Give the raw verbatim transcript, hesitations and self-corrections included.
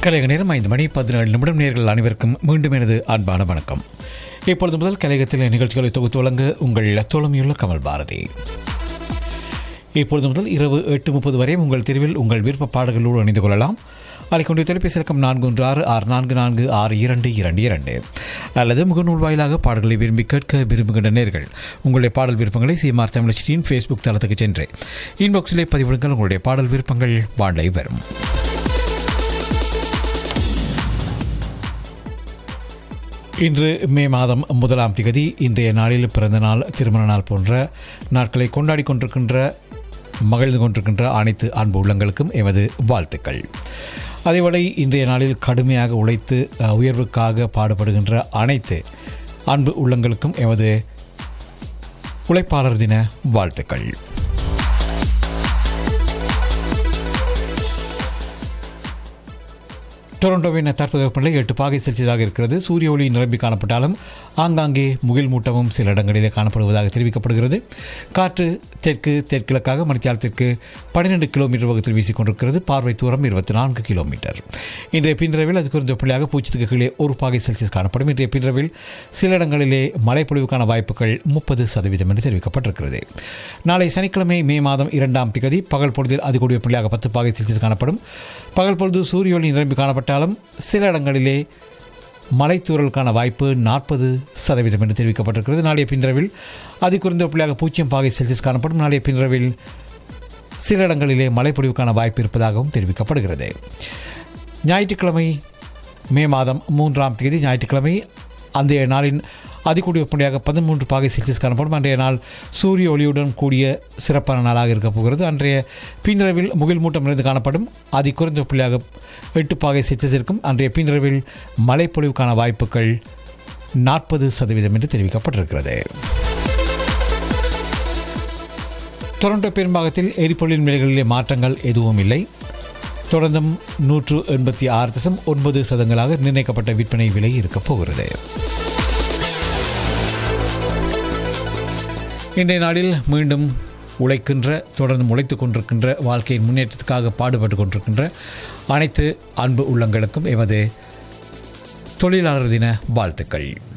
கலைக நேரம் ஐந்து மணி பதினேழு நிமிடம். நேர்கள் அனைவருக்கும் மீண்டும் எனது அன்பான வணக்கம். இப்பொழுது முதல் கலையகத்தில் நிகழ்ச்சிகளை தொகுத்து வழங்க உங்கள் தோழமையுள்ள கமல் பாரதி. இப்பொழுது முதல் இரவு எட்டு முப்பது வரை உங்கள் தெருவில் உங்கள் விருப்ப பாடல்களோடு இணைந்து கொள்ளலாம். அலைக்கொண்டு தொலைபேசி இலக்கம் நான்கு ஒன்று ஆறு ஆறு நான்கு நான்கு ஆறு இரண்டு இரண்டு இரண்டு அல்லது முகநூல் வாயிலாக பாடல்களை விரும்பி கேட்க விரும்புகின்ற நேர்கள் உங்களுடைய பாடல் விருப்பங்களை சிஎம்ஆர் தமிழச்சியின் ஃபேஸ்புக் தளத்துக்கு சென்று இன்பாக்ஸிலே பதிவிடுங்கள். உங்களுடைய பாடல் விருப்பங்கள் வாழை வரும். இன்று மே மாதம் முதலாம் திகதி. இன்றைய நாளில் பிறந்த நாள், திருமண நாள் போன்ற நாட்களை கொண்டாடி கொண்டிருக்கின்ற மகிழ்ந்து கொண்டிருக்கின்ற அனைத்து அன்பு உள்ளங்களுக்கும் எமது வாழ்த்துக்கள். அதேவேளை இன்றைய நாளில் கடுமையாக உழைத்து உயர்வுக்காக பாடுபடுகின்ற அனைத்து அன்பு உள்ளங்களுக்கும் எமது உழைப்பாளர் தின வாழ்த்துக்கள். டொரண்டோவின் தற்போதைய வெப்பநிலை எட்டு பாகை செல்சியஸாக இருக்கிறது. சூரிய ஒளி நிரம்பி காணப்பட்டாலும் ஆங்காங்கே முகில் மூட்டமும் சில இடங்களிலே காணப்படுவதாக தெரிவிக்கப்படுகிறது. காற்று தெற்கு தெற்கிழக்காக மணித்தியாலத்திற்கு பன்னிரண்டு கிலோமீட்டர் வேகத்தில் வீசிக்கொண்டிருக்கிறது. பார்வை தூரம் இருபத்தி நான்கு கிலோமீட்டர். இன்றைய பின்ரவில் அது குறைந்த வெப்பநிலையாக பூஜ்ஜியத்துக்கு கீழே ஒரு பாகை செல்சியஸ் காணப்படும். இன்றைய பின்ரவில் சில இடங்களிலே மழைப்பொழிவுக்கான வாய்ப்புகள் முப்பது சதவீதம் என்று தெரிவிக்கப்பட்டிருக்கிறது. நாளை சனிக்கிழமை மே மாதம் இரண்டாம் திகதி பகல் பொழுதில் அது கூடிய வெப்பநிலையாக பத்து பாகை செல்சியஸ் காணப்படும். பகல் பொழுது சூரிய ஒளி நிரம்பி காணப்பட்டாலும் சில இடங்களிலே மலைத்தூறலுக்கான வாய்ப்பு நாற்பது சதவீதம் என்று தெரிவிக்கப்பட்டிருக்கிறது. நாளைய பின்ரவில் அதி குறைந்த வெப்பநிலையாக பூஜ்ஜியம் பாகை செல்சியஸ் காணப்படும். நாளைய பின்ரவில் சில இடங்களிலே மழைப்பொழிவுக்கான வாய்ப்பு இருப்பதாகவும் தெரிவிக்கப்படுகிறது. ஞாயிற்றுக்கிழமை மே மாதம் மூன்றாம் தேதி ஞாயிற்றுக்கிழமை அந்த நாளின் அதிகூடிய வெப்பநிலையாக பதிமூன்று பாகை செல்சியஸ் காணப்படும். அன்றைய நாள் சூரிய ஒளியுடன் கூடிய சிறப்பான நாளாக இருக்கப் போகிறது. அன்றைய பின்ரவில் முகில் மூட்டம் நிறைந்து காணப்படும். அதி குறைந்த வெப்பநிலையாக எட்டு பாகை செல்சியஸ் இருக்கும். அன்றைய பின்ரவில் மழைப்பொழிவுக்கான வாய்ப்புகள் நாற்பது சதவீதம் என்று தெரிவிக்கப்பட்டிருக்கிறது. டொரண்டோ பெரும்பாகத்தில் எரிபொருளின் விலைகளிலே மாற்றங்கள் எதுவும் இல்லை. தொடர்ந்தும் நூற்று எண்பத்தி ஆறு தசம் ஒன்பது சதங்களாக நிர்ணயிக்கப்பட்ட விற்பனை விலை இருக்கப் போகிறது. இன்றைய நாளில் மீண்டும் உழைக்கின்ற, தொடர்ந்து உழைத்துக் கொண்டிருக்கின்ற, வாழ்க்கையின் முன்னேற்றத்துக்காக பாடுபட்டு கொண்டிருக்கின்ற அனைத்து அன்பு உள்ளங்களுக்கும் எமது தொழிலாளர் தின வாழ்த்துக்கள்.